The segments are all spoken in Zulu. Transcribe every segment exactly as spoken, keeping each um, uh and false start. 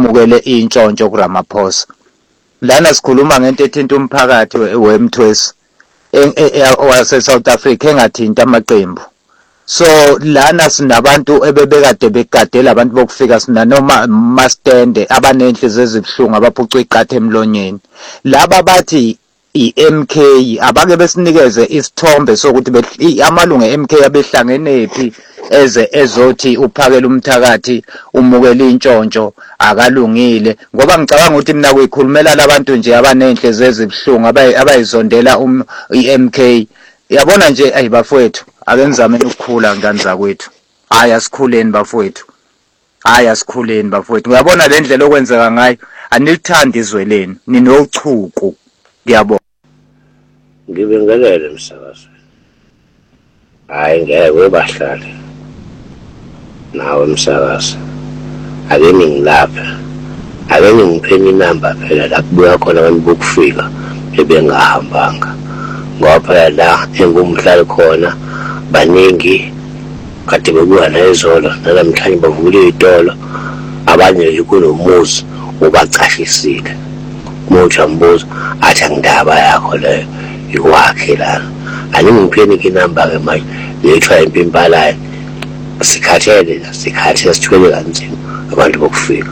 umukele intshontsho kuRamaphosa. Lana sikhuluma ngento ethinta umphakathi wemthwesi wase South Africa engathinta amaqembu. So lana sinabantu ebebekade begadela abantu bokufika sina noma mastende abanenhliziyo ezibhlungu abaphucwa iqathe emlonyeni. Laba bathi i-M K abake besinikeze isithombe sokuthi amalungu e-M K abehlangene phi eze ezothi uphakela umthakathi umukela intshontsho akalungile ngoba ngicabanga ukuthi mina kuyikhulumela labantu nje abanenhliziyo ezibhlungu abayizondela i-M K. Yabona nje ayi bafowethu ake ngizameni ukukhula ngani zakwethu. Hayi asikhuleni bafowethu. Hayi asikhuleni bafowethu. Uyabona le ndlela okwenzeka ngayo anilithandi izwe leni ninochuku. Ngiyabona. Ngibingelele msakazi. Hayi ngeke webahlali. Nawe msakazi. Ake ngilapha. Ake ngiphenye inamba phela la kubuya khona abantu bokufika ebengahambanga. Ngoba la engumhlali khona baningi kade bebuya nezolo namhlanje bavule izitolo abanye nje kunomuzi ubacashisile. Mucha mbuzo athi ngindaba yakho leyo ikwakhe la aningiphenye inamba ke manje letha impimpalayo sikhathele sikhathele sithwele kanzima abantu bokufika.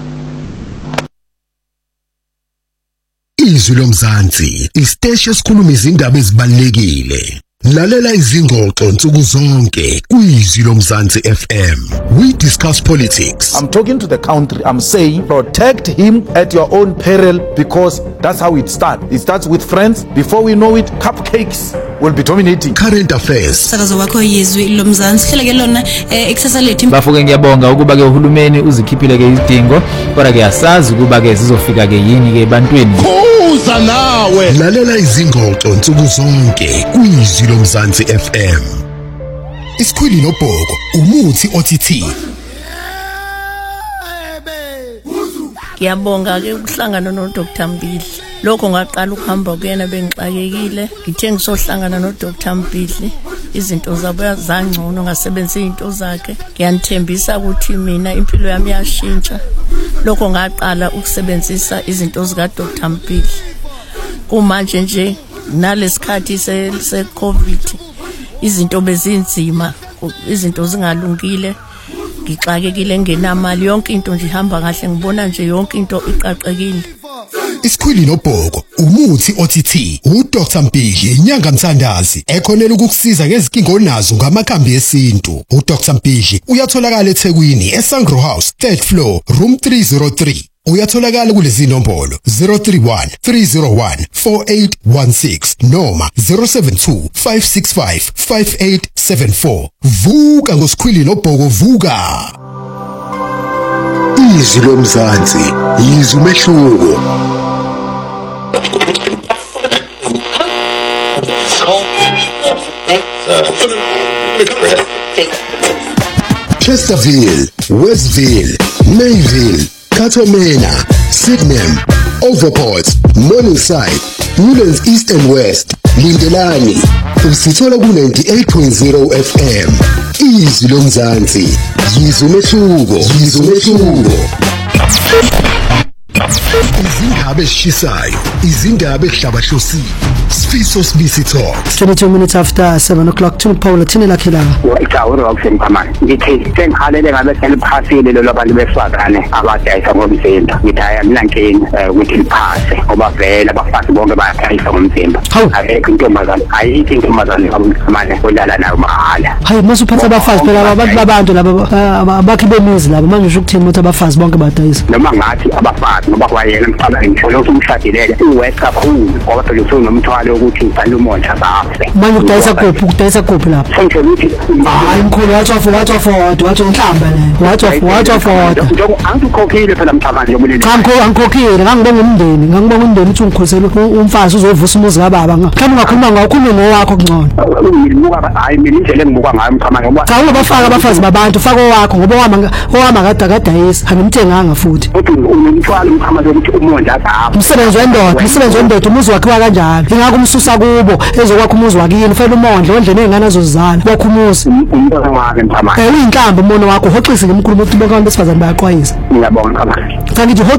Izwi lomzansi isiteshi esikhuluma izindaba ezibalekile. Lalela izingxoxo nsuku zonke kwizwi lomzansi F M. We discuss politics. I'm talking to the country. I'm saying protect him at your own peril because that's how it starts. It starts with friends. Before we know it, cupcakes will be dominating. Current affairs. Sakazo wakho yizwi lomzansi hleleke lona eksasa lethu. Bafuke ngiyabonga ukuba ke uhulumeni uzikhiphile ke izidingo kodwa ke asazi ukuba ke zizofika ke yini ke ebantwini. Kuza nawe. Lalela izingxoxo nsuku zonke kwizwi lomzansi F M. Isikhwili nobhoko umuthi O T T. Ngiyabonga ke ukuhlangana no Doctor Mbili. Lokho ngaqala ukuhamba kuyena bengixakekile. Ngithe ngisohlangana no Doctor Mbili izinto zabo zangcono ngasebenzisa izinto zakhe. Ngiyanithembisa ukuthi mina impilo yami yashintsha. Lokho ngaqala ukusebenzisa izinto zika Doctor Mbili. Kumanje nje nalesikhathi se se COVID izinto bezinzima izinto zingalungile ngixakekile ngenamali yonke into nje ihamba kahle ngibona nje yonke into iqaqekile. Isikhwili nobhoko umuthi O T T u Doctor Mbili inyanga mthandazi ekhonela ukukusiza ngezinkingo onazo ngamakhambi esintu. U Doctor Mbili uyatholakala eThekwini eSangro House third floor room three oh three. Uyatholakala kulezi nombolo zero three one three zero one four eight one six noma zero seven two five six five five eight seven four. Vuka ngosikhwili nobhoko vuka. Izwi lomzansi izwi umehluko. Chesterfield, Westville, Mayville, Katomena, Sydenham, Overport, Morningside, Newlands East and West, Lindelani. Usithola ku ninety-eight point zero F M. Izwi lomzansi, izwi umehluko, izwi umehluko. Izindaba ezishisayo, izindaba ezihlabahlosile. Sifiso Sibisi Talks. twenty-two minutes after seven o'clock. Tumi Paula thini lakhe la. Icawuro wakusemkamani. Ngithi sengikhalele ngabe seliphasile lo labantu besifazane abadayisa ngomzimba. Ngithaya mina nkeni ukuthi liphase ngoba vele abafazi bonke bayadayisa ngomzimba. Ayikho intombazane, ayikho intombazane abamkamani olala nayo mahala. Hayi masuphatha abafazi phela abantu babantu laba abakhi bemizi laba manje usho ukuthini ukuthi abafazi bonke badayisa. Noma ngathi abafazi ngoba kwayena mhlawumbe ngithola ukuthi umshadilele uwest kakhulu ngoba phela usunomthwalo ukuthi ubhale umonja bafe. Manje udayisa kuphi udayisa kuphi lapha? Sengisho ukuthi hayi mkhulu wathi wathi wathi wathi wathi inhlamba le. Wathi wathi wathi wathi. Njengo angikhokhile phela mhlawumbe yobulili. Cha ngikho angikhokhile ngangibonga umndeni ngangibonga umndeni ukuthi ungikhosele umfazi uzovusa umuzi kababa. Mhlawumbe ungakhuluma ngakhuluma ngowakho kungcono. Ngibuka hayi mina indlela engibuka ngayo mhlawumbe ngoba cha ubafaka abafazi babantu faka owakho ngoba owama owama kade kadayisa angimthenganga futhi. Uthi unomthwalo mhlawumbe ukuthi umonja apha. Umsebenzi wendoda umsebenzi wendoda umuzi wakhe kanjalo. Ngingakho umsusa kubo ezokwakha umuzi wakini ufela umondle ondle nezingane azozizala kwakha umuzi. Umntwana wakhe mhlawumbe. Eh uyinhlamba umono wakho hoxise ngemkhulu ukuthi bonke abantu besifazane bayaqwayisa. Ngiyabonga mhlawumbe. Kanti